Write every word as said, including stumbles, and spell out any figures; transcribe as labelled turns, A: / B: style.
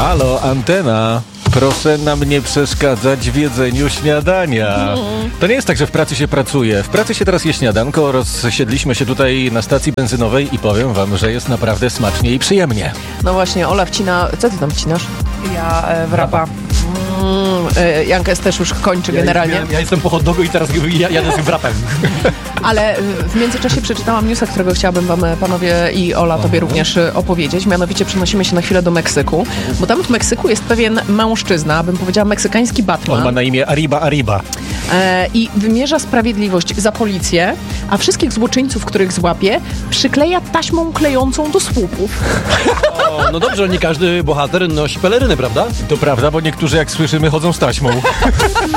A: Halo, antena. Proszę nam nie przeszkadzać w jedzeniu śniadania. To nie jest tak, że w pracy się pracuje. W pracy się teraz je śniadanko. Rozsiedliśmy się tutaj na stacji benzynowej i powiem wam, że jest naprawdę smacznie i przyjemnie.
B: No właśnie, Ola wcina... Co ty tam wcinasz? Ja e, wrapa. Mm, e, Janka też już kończy
C: Ja,
B: generalnie.
C: Ja, ja jestem po hot dogu i teraz ja, jadę z tym wrapem.
B: Ale w międzyczasie przeczytałam newsa, którego chciałabym wam, panowie i Ola, tobie również opowiedzieć. Mianowicie przenosimy się na chwilę do Meksyku, bo tam w Meksyku jest pewien mężczyzna, bym powiedziała meksykański Batman.
A: On ma na imię Arriba Arriba.
B: E, I wymierza sprawiedliwość za policję, a wszystkich złoczyńców, których złapie, przykleja taśmą klejącą do słupów.
C: O, no dobrze, nie każdy bohater nosi pelerynę, prawda?
A: To prawda, bo niektórzy, jak słyszymy, chodzą z taśmą.